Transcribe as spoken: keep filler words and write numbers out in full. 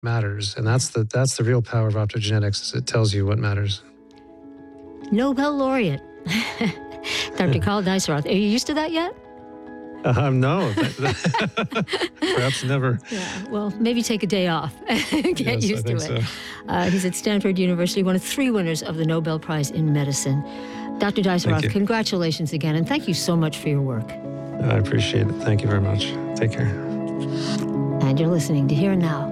matters. And that's the that's the real power of optogenetics, is it tells you what matters. Nobel laureate, Doctor Carl Deisseroth. Are you used to that yet? Um, no, perhaps never. Yeah, well, maybe take a day off and get Yes, used I to think it. so. Uh, he's at Stanford University, one of three winners of the Nobel Prize in Medicine. Doctor Deisseroth, you. congratulations again, and thank you so much for your work. I appreciate it. Thank you very much. Take care. And you're listening to Here and Now.